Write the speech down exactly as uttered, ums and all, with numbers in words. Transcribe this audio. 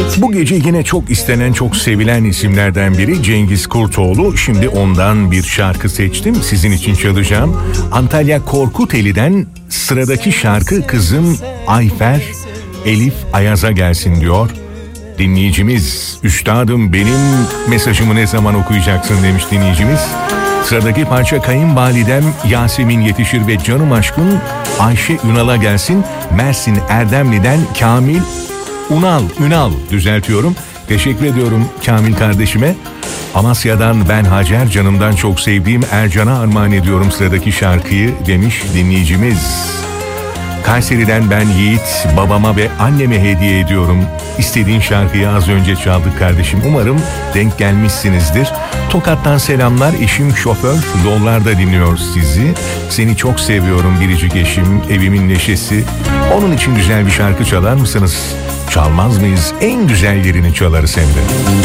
Bu gece yine çok istenen, çok sevilen isimlerden biri Cengiz Kurtoğlu. Şimdi ondan bir şarkı seçtim. Sizin için çalacağım. Antalya Korkuteli'den sıradaki şarkı kızım Ayfer Elif Ayaz'a gelsin diyor. Dinleyicimiz, üstadım benim mesajımı ne zaman okuyacaksın demiş dinleyicimiz. Sıradaki parça kayınvalidem Yasemin Yetişir ve canım aşkım Ayşe Ünal'a gelsin. Mersin Erdemli'den Kamil Unal, Ünal düzeltiyorum. Teşekkür ediyorum Kamil kardeşime. Amasya'dan ben Hacer, canımdan çok sevdiğim Ercan'a armağan ediyorum sıradaki şarkıyı demiş dinleyicimiz. Kayseri'den ben Yiğit, babama ve anneme hediye ediyorum. İstediğin şarkıyı az önce çaldık kardeşim. Umarım denk gelmişsinizdir. Tokat'tan selamlar. Eşim şoför. Yollarda dinliyor sizi. Seni çok seviyorum biricik eşim. Evimin neşesi. Onun için güzel bir şarkı çalar mısınız? Çalmaz mıyız? En güzel yerini çalarız hem de.